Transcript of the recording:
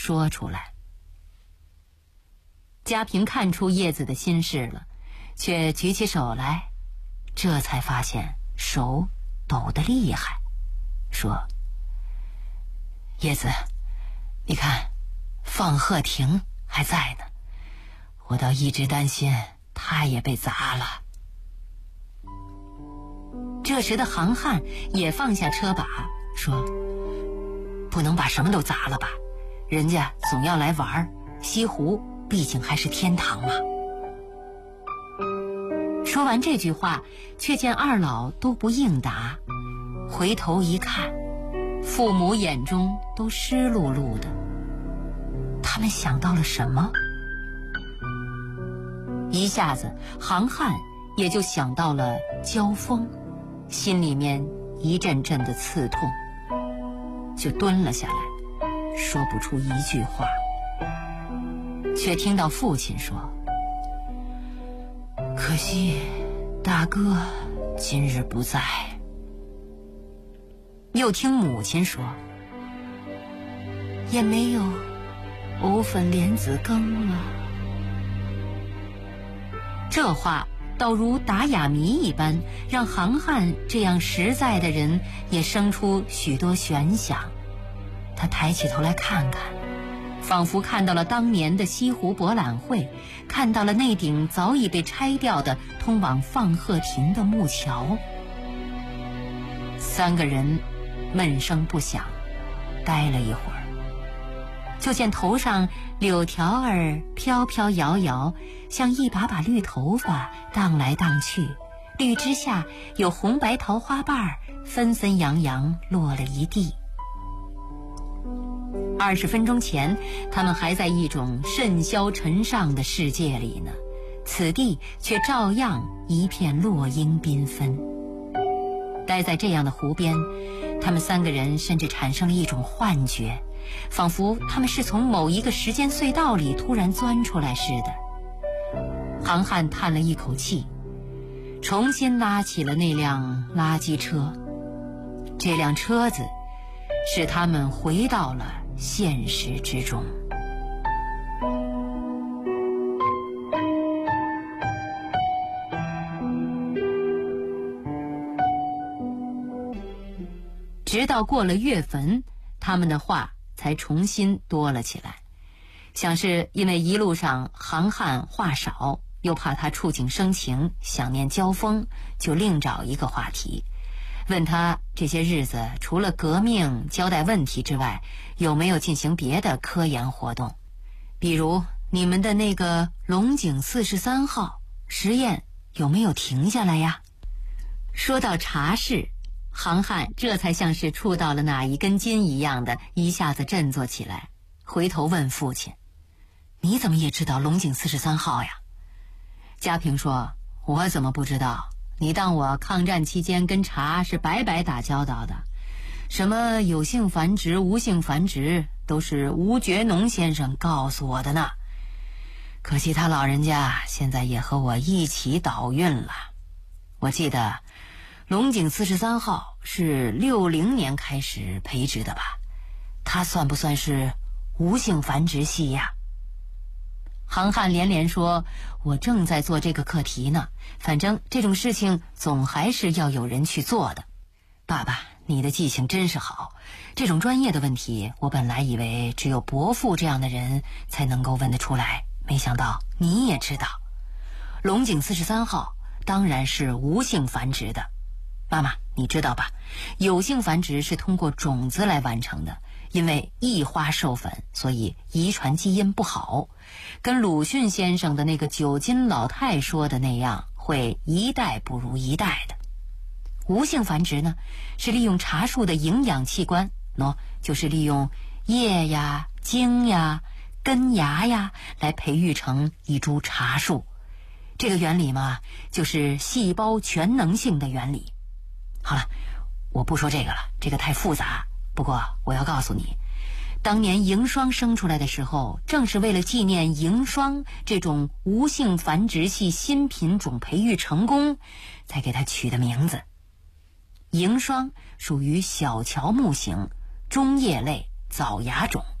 说出来。嘉平看出叶子的心事了，却举起手来，这才发现手抖得厉害，说：叶子，你看放鹤亭还在呢，我倒一直担心他也被砸了。这时的杭汉也放下车把，说：不能把什么都砸了吧，人家总要来玩，西湖毕竟还是天堂嘛。说完这句话，却见二老都不应答，回头一看，父母眼中都湿漉漉的。他们想到了什么？一下子杭汉也就想到了交锋，心里面一阵阵的刺痛，就蹲了下来，说不出一句话。却听到父亲说：可惜大哥今日不在。又听母亲说：也没有藕粉莲子羹了。这话倒如打哑谜一般，让杭汉这样实在的人也生出许多悬想。他抬起头来看看，仿佛看到了当年的西湖博览会，看到了那顶早已被拆掉的通往放鹤亭的木桥。三个人闷声不响，待了一会儿，就见头上柳条儿飘飘摇摇，像一把把绿头发荡来荡去，绿枝下有红白桃花瓣纷纷扬扬落了一地。20分钟前，他们还在一种甚嚣尘上的世界里呢，此地却照样一片落英缤纷。待在这样的湖边，他们三个人甚至产生了一种幻觉，仿佛他们是从某一个时间隧道里突然钻出来似的。杭汉叹了一口气，重新拉起了那辆垃圾车。这辆车子使他们回到了现实之中。直到过了月份，他们的话才重新多了起来，想是因为一路上杭汉话少，又怕他触景生情，想念交锋，就另找一个话题，问他这些日子除了革命交代问题之外，有没有进行别的科研活动，比如你们的那个龙井43号实验有没有停下来呀？说到茶室，杭汉这才像是触到了哪一根筋一样的，一下子振作起来，回头问父亲：你怎么也知道龙井43号呀？嘉平说：我怎么不知道，你当我抗战期间跟茶是白白打交道的，什么有性繁殖无性繁殖都是吴觉农先生告诉我的呢。可惜他老人家现在也和我一起倒运了。我记得龙井43号是60年开始培植的吧，它算不算是无性繁殖系呀？杭汉连连说：我正在做这个课题呢，反正这种事情总还是要有人去做的。爸爸，你的记性真是好，这种专业的问题我本来以为只有伯父这样的人才能够问得出来，没想到你也知道。龙井43号当然是无性繁殖的。妈妈，你知道吧，有性繁殖是通过种子来完成的，因为异花授粉，所以遗传基因不好，跟鲁迅先生的那个9斤老太说的那样，会一代不如一代的。无性繁殖呢，是利用茶树的营养器官，就是利用叶呀、茎呀、根芽呀来培育成一株茶树。这个原理嘛，就是细胞全能性的原理。好了，我不说这个了，这个太复杂。不过我要告诉你，当年迎霜生出来的时候，正是为了纪念迎霜这种无性繁殖系新品种培育成功，才给它取的名字。迎霜属于小乔木型中叶类早芽种，